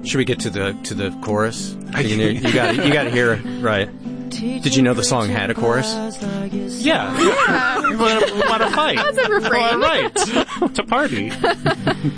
Should we get to the chorus? You got to hear it, right? Did you know the song had a chorus? Yeah. We want to fight. That's a refrain. All right. To party.